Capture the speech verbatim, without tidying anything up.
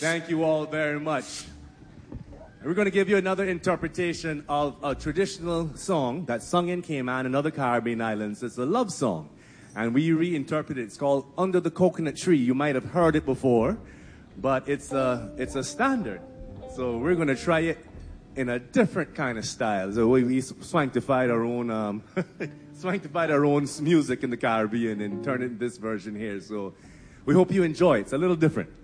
Thank you all very much. And we're going to give you another interpretation of a traditional song that's sung in Cayman and other Caribbean islands. It's a love song. And we reinterpret it. It's called Under the Coconut Tree. You might have heard it before, but it's a, it's a standard. So we're going to try it in a different kind of style. So we, we swankified our own, um, swankified our own music in the Caribbean and turned it in this version here. So we hope you enjoy it. It's a little different.